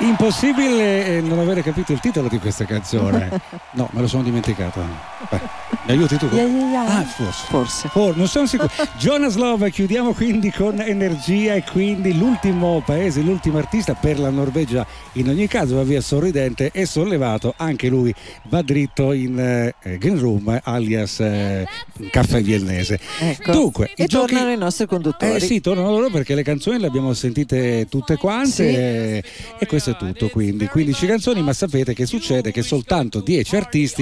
Impossibile non avere capito il titolo di questa canzone. No, me lo sono dimenticato. Beh, mi aiuti tu? Ah, forse. Non sono sicuro. Jonas Love, chiudiamo quindi con energia, e quindi l'ultimo paese, l'ultimo artista per la Norvegia in ogni caso va via sorridente e sollevato, anche lui va dritto in Green Room alias caffè viennese. Ecco. Dunque, e tornano i nostri conduttori. Sì, tornano loro perché le canzoni le abbiamo sentite tutte quante, sì. E questo è tutto, quindi 15 canzoni, ma sapete che succede che soltanto 10 artisti